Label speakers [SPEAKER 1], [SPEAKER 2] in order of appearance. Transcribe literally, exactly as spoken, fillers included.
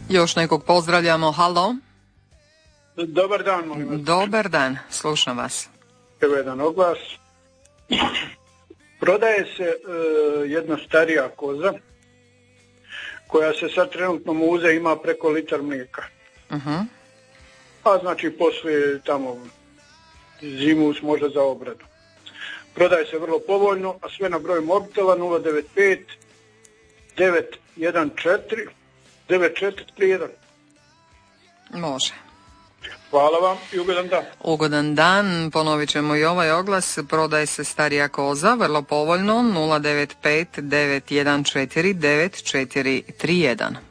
[SPEAKER 1] Još nekog pozdravljamo, halo.
[SPEAKER 2] Dobar dan, molim vas.
[SPEAKER 1] Dobar dan, slušam vas.
[SPEAKER 2] Evo jedan oglas. Prodaje se e, jedna starija koza koja se sad trenutno muze, ima preko litar mlijeka.
[SPEAKER 1] Uh-huh.
[SPEAKER 2] A znači poslije tamo zimus možda za obradu. Prodaje se vrlo povoljno, a sve na broju mobitela nula devet pet devet jedan četiri devet četiri tri jedan.
[SPEAKER 1] Može.
[SPEAKER 2] Hvala vam i ugodan dan.
[SPEAKER 1] Ugodan dan, ponovit ćemo i ovaj oglas. Prodaje se starija koza, vrlo povoljno, nula devet pet devet jedan četiri devet četiri tri jedan.